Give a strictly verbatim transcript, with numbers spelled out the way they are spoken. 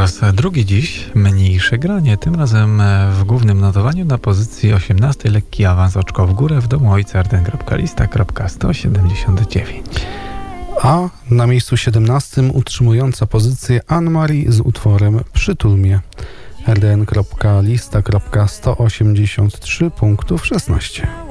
raz drugi dziś, mniejsze granie, tym razem w głównym notowaniu na pozycji osiemnastej lekki awans oczko w górę w domu ojca r d n kropka lista kropka sto siedemdziesiąt dziewięć. A na miejscu siedemnastym utrzymująca pozycję Anne-Marie z utworem Przytul mnie. r d n kropka lista kropka sto osiemdziesiąt trzy punktów szesnaście.